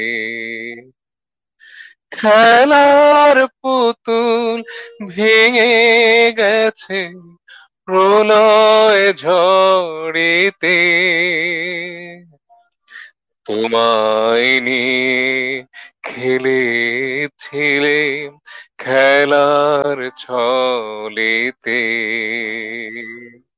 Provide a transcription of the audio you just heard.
খেলার পুতুল ভেঙে গেছে প্রলয় ঝড়েতে, তোমায় নিয়ে খেলেছিলে খেলার ছলেতে।